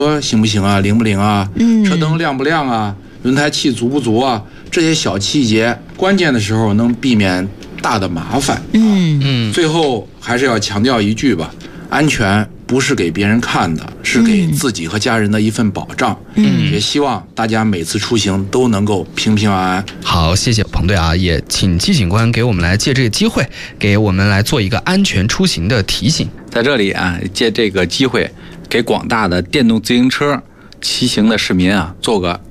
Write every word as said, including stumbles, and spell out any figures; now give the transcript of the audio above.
行不行啊，灵不灵啊， 嗯， 车灯亮不亮啊，轮胎气足不足啊，这些小细节，关键的时候能避免大的麻烦。 嗯嗯， 最后还是要强调一句吧，安全不是给别人看的，是给自己和家人的一份保障。 嗯， 也希望大家每次出行都能够平平安安。 好，谢谢彭队啊，也请季警官给我们来借这个机会，给我们来做一个安全出行的提醒。 在这里啊，借这个机会，给广大的电动自行车骑行的市民啊，做个